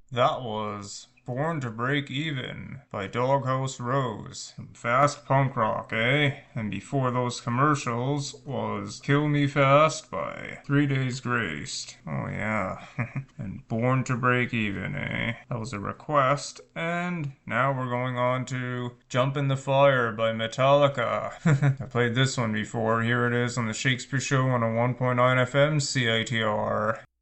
That was Born to Break Even by Doghouse Rose. Fast punk rock, eh? And before those commercials was Kill Me Fast by 3 Days Graced. Oh yeah. And Born to Break Even, eh? That was a request. And now we're going on to Jump in the Fire by Metallica. I played this one before. Here it is on the Shakespeare Show on a 1.9 FM CITR.